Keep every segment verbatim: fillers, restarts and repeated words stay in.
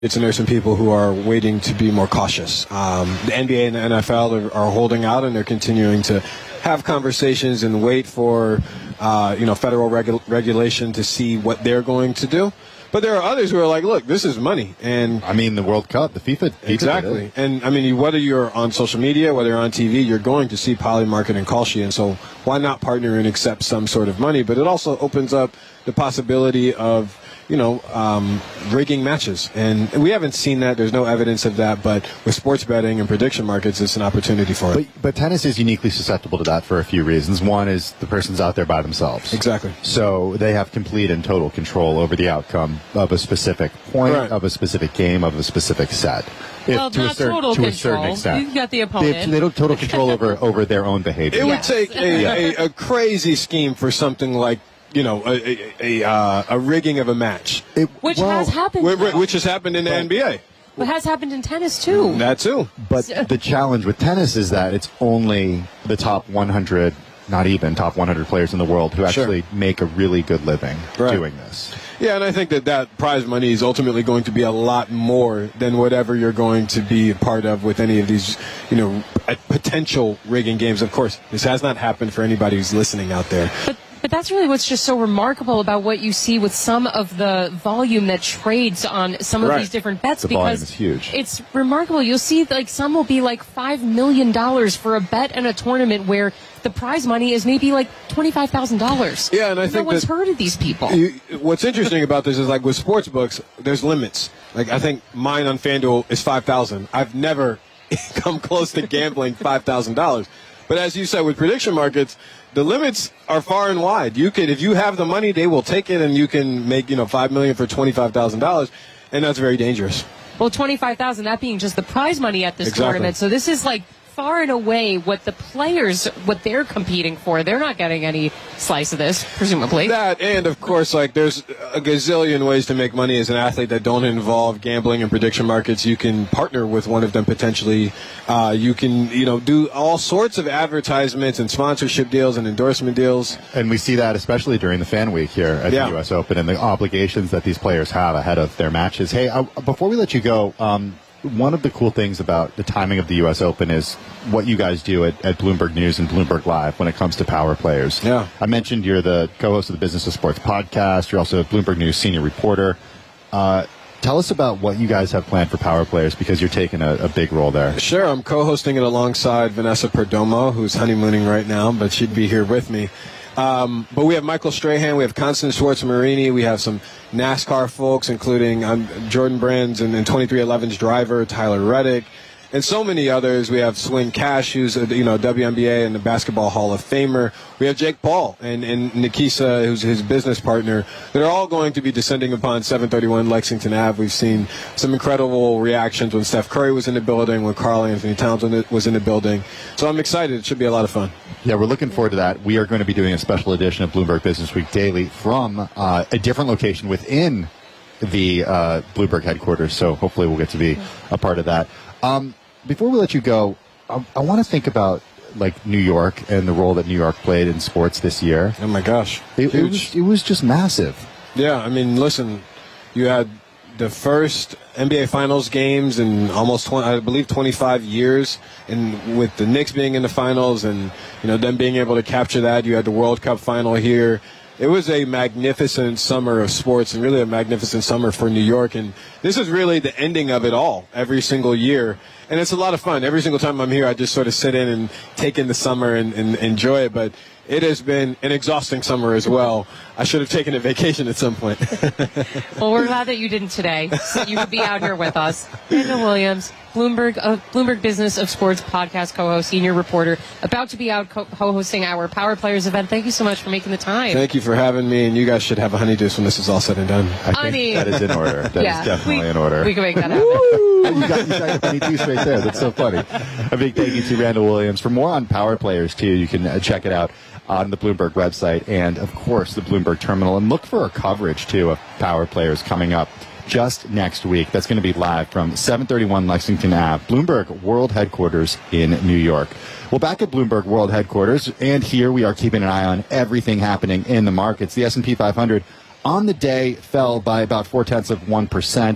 And there's some people who are waiting to be more cautious. Um, the N B A and the N F L are, are holding out, and they're continuing to have conversations and wait for, uh, you know, federal regu- regulation to see what they're going to do. But there are others who are like, look, this is money. And I mean, the World Cup, the FIFA. FIFA exactly. And, I mean, whether you're on social media, whether you're on T V, you're going to see Polymarket and Kalshi. And so why not partner and accept some sort of money? But it also opens up the possibility of, you know, um, rigging matches. And we haven't seen that. There's no evidence of that. But with sports betting and prediction markets, it's an opportunity for it. But, but tennis is uniquely susceptible to that for a few reasons. One is the person's out there by themselves. Exactly. So they have complete and total control over the outcome of a specific point, right. of a specific game, of a specific set. If, well, to, a, certain, to a certain extent. You got the opponent. They have, they have total control over, over their own behavior. It yes. would take a, a, a crazy scheme for something like, you know, a a, a, uh, a rigging of a match. It, which well, has happened. Which, which has happened in the but, N B A. But has happened in tennis, too. That, too. But the challenge with tennis is that it's only the top one hundred, not even, top one hundred players in the world who actually sure. make a really good living right. doing this. Yeah, and I think that that prize money is ultimately going to be a lot more than whatever you're going to be a part of with any of these, you know, potential rigging games. Of course, this has not happened for anybody who's listening out there. But But that's really what's just so remarkable about what you see with some of the volume that trades on some right. of these different bets. The because volume is huge. It's remarkable. You'll see like some will be like five million dollars for a bet in a tournament where the prize money is maybe like twenty-five thousand dollars. Yeah, and I no think no one's that heard of these people. You, what's interesting about this is like with sports books, there's limits. Like I think mine on FanDuel is five thousand dollars. I've never come close to gambling five thousand dollars. But as you said, with prediction markets, the limits are far and wide. You could, if you have the money, they will take it, and you can make, you know, five million for twenty-five thousand dollars, and that's very dangerous. Well, twenty-five thousand, that being just the prize money at this exactly. tournament. So this is like far and away what the players, what they're competing for. They're not getting any slice of this, presumably. That, and of course, like there's a gazillion ways to make money as an athlete that don't involve gambling and prediction markets. You can partner with one of them potentially. Uh, you can, you know, do all sorts of advertisements and sponsorship deals and endorsement deals. And we see that especially during the fan week here at yeah. the U S Open and the obligations that these players have ahead of their matches. Hey, I, before we let you go, um, one of the cool things about the timing of the U S Open is what you guys do at, at Bloomberg News and Bloomberg Live when it comes to power players. Yeah. I mentioned you're the co-host of the Business of Sports podcast. You're also a Bloomberg News senior reporter. Uh, tell us about what you guys have planned for power players because you're taking a, a big role there. Sure. I'm co-hosting it alongside Vanessa Perdomo, who's honeymooning right now, but she'd be here with me. Um, but we have Michael Strahan, we have Constance Schwartz-Marini, we have some NASCAR folks, including um, Jordan Brands and, and twenty-three eleven's driver, Tyler Reddick, and so many others. We have Swin Cash, who's a, you know, W N B A and the Basketball Hall of Famer. We have Jake Paul and, and Nikisa, who's his business partner. They're all going to be descending upon seven thirty-one Lexington Avenue. We've seen some incredible reactions when Steph Curry was in the building, when Karl Anthony Towns was in the building. So I'm excited. It should be a lot of fun. Yeah, we're looking forward to that. We are going to be doing a special edition of Bloomberg Business Week Daily from uh, a different location within the uh, Bloomberg headquarters. So hopefully we'll get to be a part of that. Um, before we let you go, I, I want to think about like New York and the role that New York played in sports this year. Oh my gosh, it, it was it was just massive. Yeah, I mean, listen, you had the first N B A Finals games in almost twenty, I believe twenty-five years, and with the Knicks being in the finals and you know them being able to capture that, you had the World Cup final here. It was a magnificent summer of sports and really a magnificent summer for New York. And this is really the ending of it all every single year. And it's a lot of fun. Every single time I'm here, I just sort of sit in and take in the summer and, and enjoy it. But it has been an exhausting summer as well. I should have taken a vacation at some point. Well, we're glad that you didn't today. So you could be out here with us. Daniel Williams, Bloomberg uh, Bloomberg Business of Sports podcast co-host, senior reporter, about to be out co- co-hosting our Power Players event. Thank you so much for making the time. Thank you for having me, and you guys should have a honeydew when this is all said and done. I think Honey. that is in order. That yeah, is definitely we, in order. We can make that happen. you got, you got honeydews right there. That's so funny. A big thank you to Randall Williams. For more on Power Players, too, you can uh, check it out on the Bloomberg website and, of course, the Bloomberg Terminal. And look for our coverage, too, of Power Players coming up just next week. That's going to be live from seven thirty-one Lexington Avenue, Bloomberg World Headquarters in New York. Well, back at Bloomberg World Headquarters, and here we are keeping an eye on everything happening in the markets. The S and P five hundred on the day fell by about four-tenths of one percent.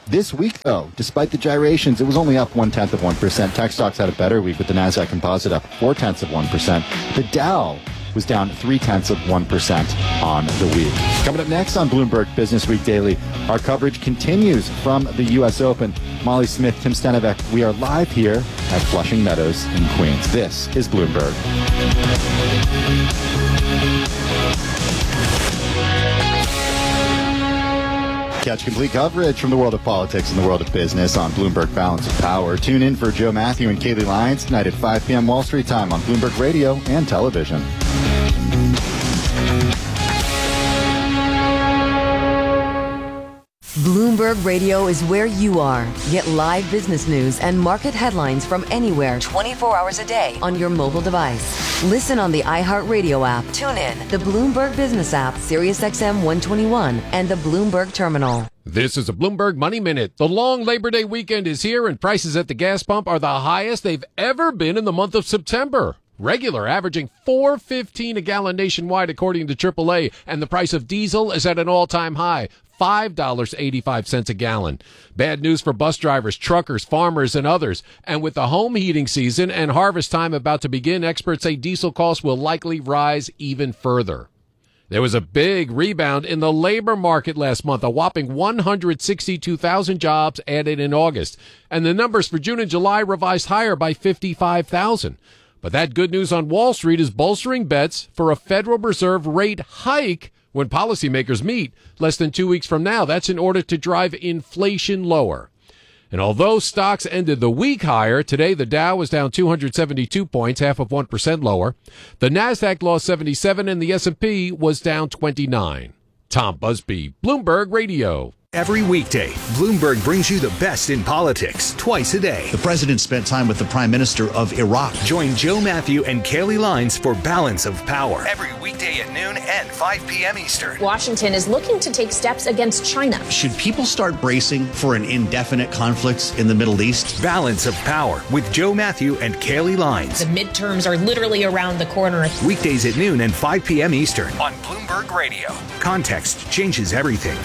This week, though, despite the gyrations, it was only up one-tenth of one percent. Tech stocks had a better week with the NASDAQ Composite up four-tenths of one percent. The Dow was down three-tenths of one percent on the week. Coming up next on Bloomberg Business Week Daily, our coverage continues from the U S Open. Molly Smith, Tim Stenevec, we are live here at Flushing Meadows in Queens. This is Bloomberg. Catch complete coverage from the world of politics and the world of business on Bloomberg Balance of Power. Tune in for Joe Matthew and Kaylee Lyons tonight at five p.m. Wall Street time on Bloomberg Radio and television. Bloomberg Radio is where you are. Get live business news and market headlines from anywhere twenty-four hours a day on your mobile device. Listen on the iHeartRadio app. Tune in the Bloomberg Business app, Sirius X M one twenty-one, and the Bloomberg Terminal. This is a Bloomberg Money Minute. The long Labor Day weekend is here, and prices at the gas pump are the highest they've ever been in the month of September. Regular averaging four fifteen a gallon nationwide, according to triple A, and the price of diesel is at an all-time high, five dollars and eighty-five cents a gallon. Bad news for bus drivers, truckers, farmers, and others. And with the home heating season and harvest time about to begin, experts say diesel costs will likely rise even further. There was a big rebound in the labor market last month, a whopping one hundred sixty-two thousand jobs added in August. And the numbers for June and July revised higher by fifty-five thousand. But that good news on Wall Street is bolstering bets for a Federal Reserve rate hike when policymakers meet less than two weeks from now. That's in order to drive inflation lower. And although stocks ended the week higher, today the Dow was down two hundred seventy-two points, half of one percent lower. The NASDAQ lost seventy-seven and the S and P was down twenty-nine. Tom Busby, Bloomberg Radio. Every weekday, Bloomberg brings you the best in politics twice a day. The president spent time with the prime minister of Iraq. Join Joe Matthew and Kaylee Lyons for Balance of Power every weekday at noon and five p.m. Eastern. Washington is looking to take steps against China. Should people start bracing for an indefinite conflict in the Middle East? Balance of Power with Joe Matthew and Kaylee Lyons. The midterms are literally around the corner. Weekdays at noon and five p.m. Eastern on Bloomberg Radio. Context changes everything.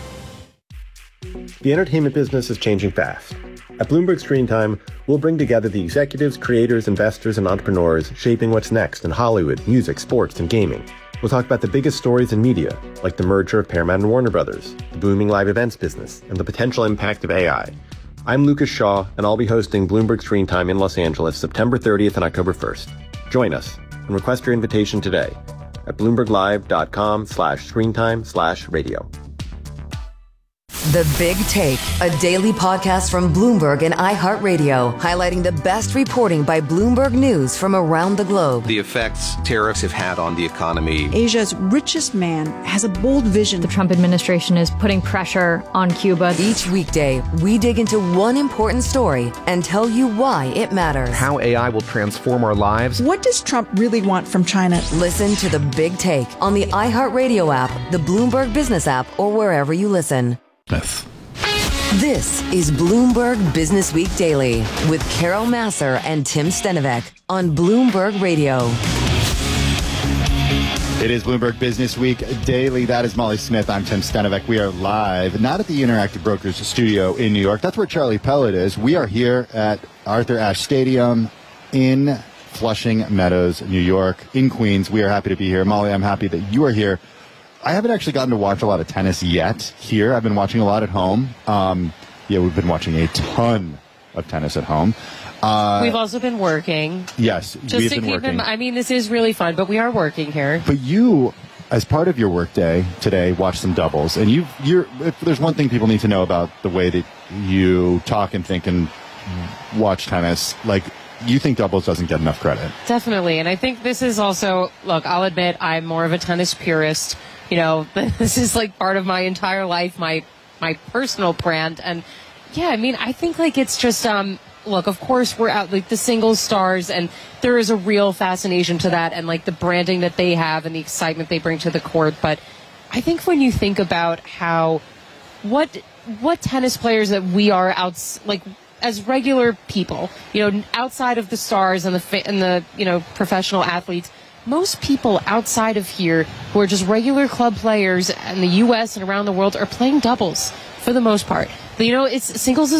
The entertainment business is changing fast. At Bloomberg Screen Time, we'll bring together the executives, creators, investors, and entrepreneurs shaping what's next in Hollywood, music, sports, and gaming. We'll talk about the biggest stories in media, like the merger of Paramount and Warner Brothers, the booming live events business, and the potential impact of A I. I'm Lucas Shaw, and I'll be hosting Bloomberg Screen Time in Los Angeles September thirtieth and October first. Join us and request your invitation today at bloomberglive.com slash screentime slash radio. The Big Take, a daily podcast from Bloomberg and iHeartRadio, highlighting the best reporting by Bloomberg News from around the globe. The effects tariffs have had on the economy. Asia's richest man has a bold vision. The Trump administration is putting pressure on Cuba. Each weekday, we dig into one important story and tell you why it matters. How A I will transform our lives. What does Trump really want from China? Listen to The Big Take on the iHeartRadio app, the Bloomberg Business app, or wherever you listen. This is Bloomberg Business Week Daily with Carol Massar and Tim Stenevec on Bloomberg Radio. It is Bloomberg Business Week Daily. That is Molly Smith. I'm Tim Stenevec. We are live, not at the Interactive Brokers studio in New York. That's where Charlie Pellet is. We are here at Arthur Ashe Stadium in Flushing Meadows, New York, in Queens. We are happy to be here. Molly, I'm happy that you are here. I haven't actually gotten to watch a lot of tennis yet here. I've been watching a lot at home. Um, yeah, we've been watching a ton of tennis at home. Uh, We've also been working. Yes, Just we've to been keep working. him, I mean, this is really fun, but we are working here. But you, as part of your workday today, watched some doubles. And you, you're, if there's one thing people need to know about the way that you talk and think and watch tennis, like, you think doubles doesn't get enough credit. Definitely. And I think this is also, look, I'll admit I'm more of a tennis purist. You know, this is like part of my entire life, my my personal brand. And yeah, I mean, I think like it's just, um, look, of course we're out like the singles stars, and there is a real fascination to that and like the branding that they have and the excitement they bring to the court. But I think when you think about how, what, what tennis players that we are out, like, as regular people, you know, outside of the stars and the and the you know professional athletes, most people outside of here who are just regular club players in the U S and around the world are playing doubles. for the most part. But you know, it's singles is